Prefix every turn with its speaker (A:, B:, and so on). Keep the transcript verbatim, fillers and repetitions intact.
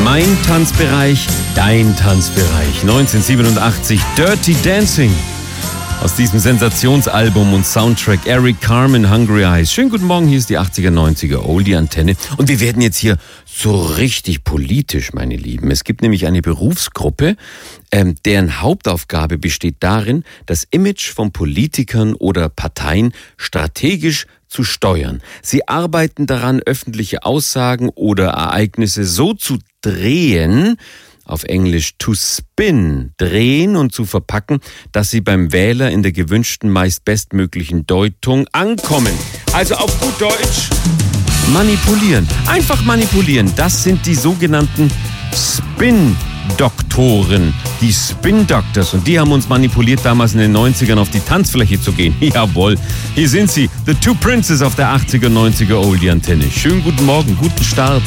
A: Mein Tanzbereich, dein Tanzbereich. neunzehnhundertsiebenundachtzig, Dirty Dancing. Aus diesem Sensationsalbum und Soundtrack Eric Carmen, Hungry Eyes. Schönen guten Morgen, hier ist die achtziger, neunziger Oldie-Antenne. Und wir werden jetzt hier so richtig politisch, meine Lieben. Es gibt nämlich eine Berufsgruppe, ähm, deren Hauptaufgabe besteht darin, das Image von Politikern oder Parteien strategisch zu steuern. Sie arbeiten daran, öffentliche Aussagen oder Ereignisse so zu drehen, auf Englisch to spin, drehen und zu verpacken, dass sie beim Wähler in der gewünschten, meist bestmöglichen Deutung ankommen. Also auf gut Deutsch, manipulieren. Einfach manipulieren. Das sind die sogenannten Spin-Doktoren, die Spin-Doctors. Und die haben uns manipuliert, damals in den neunzigern auf die Tanzfläche zu gehen. Jawohl, hier sind sie, the two princes auf der achtziger, neunziger Oldie-Antenne. Schönen guten Morgen, guten Start.